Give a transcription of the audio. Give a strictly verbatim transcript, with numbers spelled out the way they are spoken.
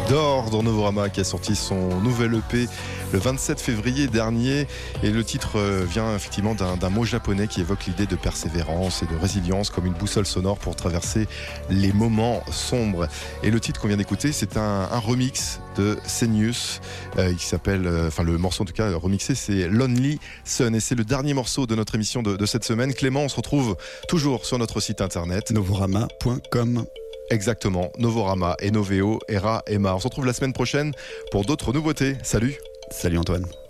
d'or dans Novorama qui a sorti son nouvel E P le vingt-sept février dernier, et le titre vient effectivement d'un, d'un mot japonais qui évoque l'idée de persévérance et de résilience comme une boussole sonore pour traverser les moments sombres. Et le titre qu'on vient d'écouter, c'est un, un remix de Senius euh, qui s'appelle, euh, enfin le morceau en tout cas remixé, c'est Lonely Sun, et c'est le dernier morceau de notre émission de, de cette semaine. Clément, on se retrouve toujours sur notre site internet novorama point com. Exactement, Novorama et Noveo, Era, Emma. On se retrouve la semaine prochaine pour d'autres nouveautés. Salut. Salut Antoine.